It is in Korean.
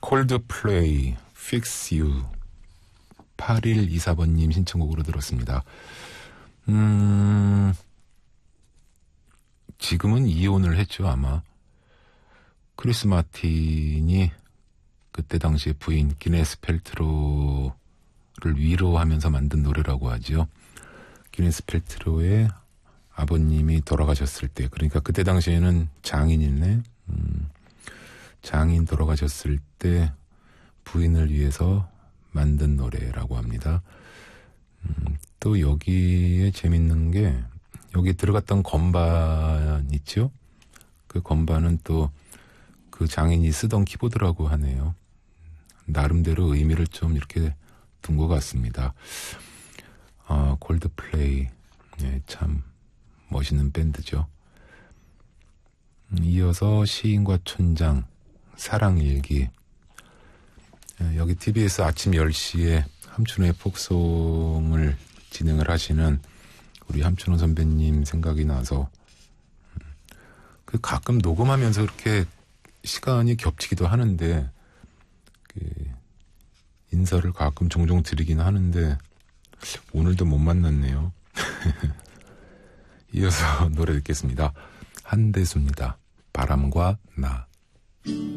콜드플레이, Fix You. 8124번님 신청곡으로 들었습니다. 지금은 이혼을 했죠, 아마. 크리스 마틴이 그때 당시에 부인 기네스 펠트로를 위로하면서 만든 노래라고 하죠. 기네스 펠트로의 아버님이 돌아가셨을 때, 그러니까 그때 당시에는 장인이네. 장인 돌아가셨을 때 부인을 위해서 만든 노래라고 합니다. 또 여기에 재밌는 게 여기 들어갔던 건반 있죠? 그 건반은 또 그 장인이 쓰던 키보드라고 하네요. 나름대로 의미를 좀 이렇게 둔 것 같습니다. 콜드플레이, 네, 참 멋있는 밴드죠. 이어서 시인과 촌장, 사랑일기. 여기 TBS 아침 10시에 함춘호의 폭송을 진행을 하시는 우리 함춘호 선배님 생각이 나서 가끔 녹음하면서 이렇게 시간이 겹치기도 하는데 인사를 가끔 종종 드리긴 하는데 오늘도 못 만났네요. 이어서 노래 듣겠습니다. 한대수입니다. 바람과 나.